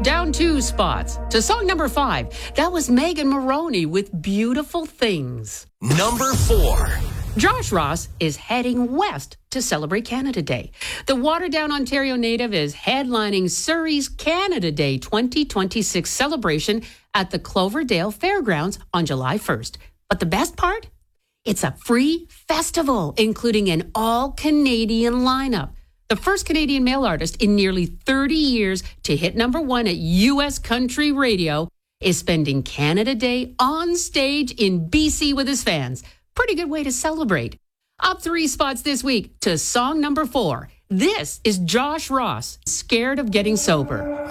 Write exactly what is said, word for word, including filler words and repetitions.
Down two spots to song number five. That was Megan Moroney with Beautiful Things. Number four. Josh Ross is heading west to celebrate Canada Day. The Waterdown, Ontario native is headlining Surrey's Canada Day twenty twenty-six celebration at the Cloverdale Fairgrounds on July first. But the best part? It's a free festival, including an all-Canadian lineup. The first Canadian male artist in nearly thirty years to hit number one at U S country radio is spending Canada Day on stage in B C with his fans. Pretty good way to celebrate. Up three spots this week to song number four. This is Josh Ross, Scared of Getting Sober.